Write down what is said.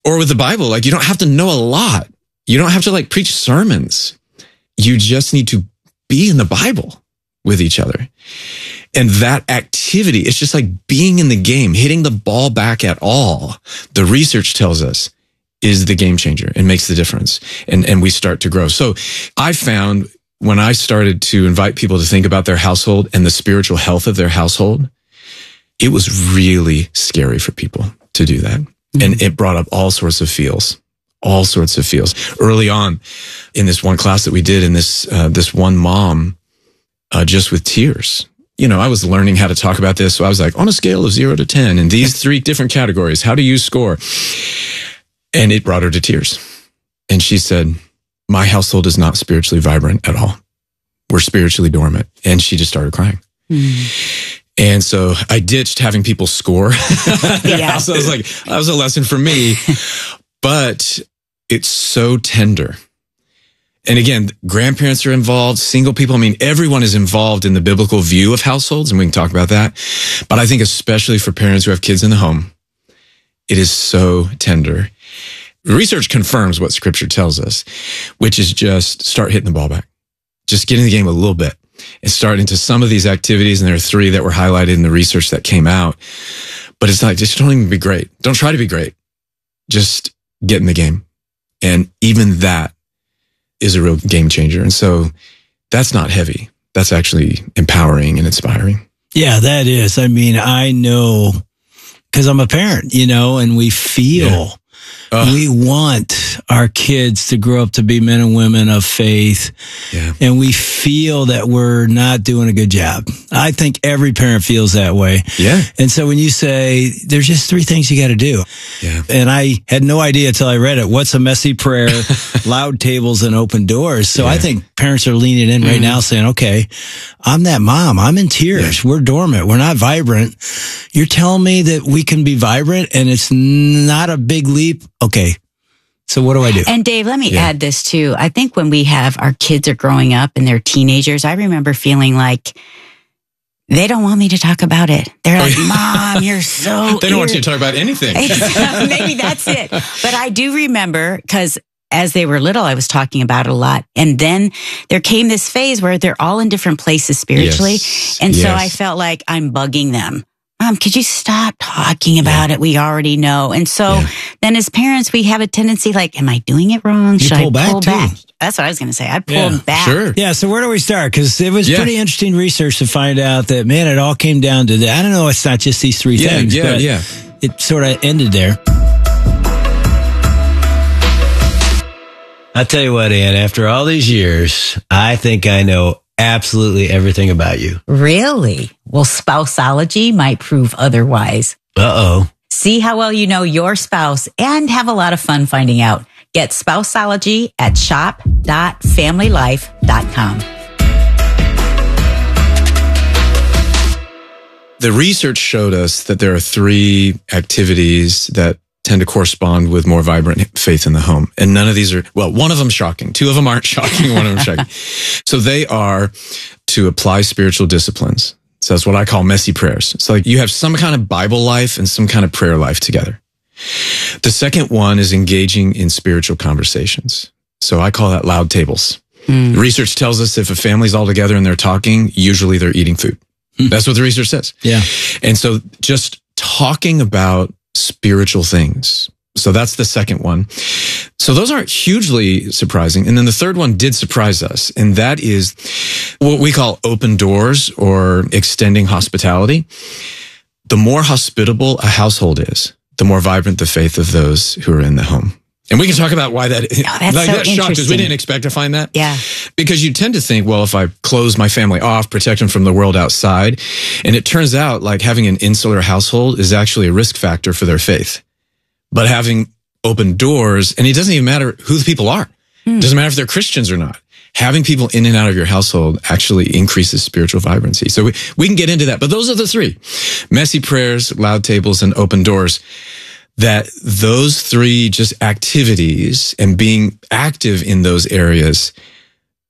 Or with the Bible, like you don't have to know a lot. You don't have to like preach sermons. You just need to be in the Bible with each other. And that activity, it's just like being in the game, hitting the ball back at all. The research tells us is the game changer and makes the difference. And we start to grow. So I found when I started to invite people to think about their household and the spiritual health of their household, it was really scary for people to do that. Mm-hmm. And it brought up all sorts of feels. Early on in this one class that we did, in this one mom, just with tears. You know, I was learning how to talk about this. So I was like, on a scale of 0 to 10, in these 3 different categories, how do you score? And it brought her to tears. And she said, my household is not spiritually vibrant at all. We're spiritually dormant. And she just started crying. Mm. And so I ditched having people score. Yeah. So I was like, that was a lesson for me. But it's so tender. And again, grandparents are involved, single people. I mean, everyone is involved in the biblical view of households, and we can talk about that. But I think especially for parents who have kids in the home, it is so tender. Research confirms what Scripture tells us, which is just start hitting the ball back. Just get in the game a little bit and start into some of these activities. And there are 3 that were highlighted in the research that came out. But it's like, just don't even be great. Don't try to be great. Just get in the game. And even that is a real game changer. And so that's not heavy. That's actually empowering and inspiring. Yeah, that is. I mean, I know because I'm a parent, you know, and we feel we want our kids to grow up to be men and women of faith. Yeah. And we feel that we're not doing a good job. I think every parent feels that way. Yeah. And so when you say there's just 3 things you got to do. Yeah. And I had no idea until I read it. What's a messy prayer, loud tables, and open doors. So I think parents are leaning in right now saying, okay, I'm that mom. I'm in tears. Yeah. We're dormant. We're not vibrant. You're telling me that we can be vibrant and it's not a big leap. Okay. So what do I do? And Dave, let me add this too. I think when we have our kids are growing up and they're teenagers, I remember feeling like they don't want me to talk about it. They're like, Mom, you're so... They don't want you to talk about anything. Maybe that's it. But I do remember, because as they were little, I was talking about it a lot. And then there came this phase where they're all in different places spiritually. Yes. And so I felt like I'm bugging them. Mom, could you stop talking about it? We already know. And so then as parents, we have a tendency like, am I doing it wrong? Should I pull back? That's what I was going to say. I pulled back. Sure. Yeah. So where do we start? Because it was pretty interesting research to find out that, man, it all came down to that. I don't know. It's not just these 3 things. But it sort of ended there. I'll tell you what, Ann, after all these years, I think I know absolutely everything about you. Really? Well, Spouseology might prove otherwise. Uh-oh. See how well you know your spouse and have a lot of fun finding out. Get Spouseology at shop.familylife.com. The research showed us that there are 3 activities that tend to correspond with more vibrant faith in the home. And none of these are, well, one of them shocking. 2 of them aren't shocking. One of them shocking. So they are to apply spiritual disciplines. So that's what I call messy prayers. So like you have some kind of Bible life and some kind of prayer life together. The second one is engaging in spiritual conversations. So I call that loud tables. Research tells us if a family's all together and they're talking, usually they're eating food. That's what the research says. Yeah. And so just talking about spiritual things. So that's the second one. So those aren't hugely surprising. And then the third one did surprise us. And that is what we call open doors or extending hospitality. The more hospitable a household is, the more vibrant the faith of those who are in the home. And we can talk about why that, that shocked us. We didn't expect to find that. Yeah. Because you tend to think, well, if I close my family off, protect them from the world outside. And it turns out like having an insular household is actually a risk factor for their faith. But having open doors, and it doesn't even matter who the people are. It doesn't matter if they're Christians or not. Having people in and out of your household actually increases spiritual vibrancy. So we can get into that. But those are the 3. Messy prayers, loud tables, and open doors. That those 3 just activities and being active in those areas